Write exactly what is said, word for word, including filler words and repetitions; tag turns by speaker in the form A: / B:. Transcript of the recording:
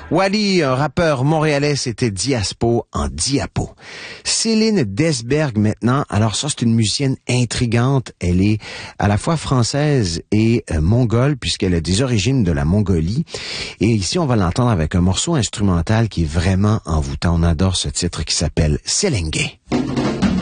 A: Wally, un rappeur montréalais, c'était Diaspo en Diapo. Céline Desberg maintenant. Alors ça, c'est une musicienne intrigante. Elle est à la fois française et euh, mongole, puisqu'elle a des origines de la Mongolie. Et ici, on va l'entendre avec un morceau instrumental qui est vraiment envoûtant. On adore ce titre qui s'appelle Selenge.